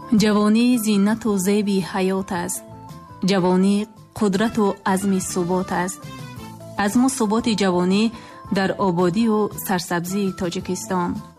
جوانی زینت و زیبی حیات است. جوانی قدرت و عزم ثبات است. عزم و ثبات جوانی در آبادی و سرسبزی تاجیکستان.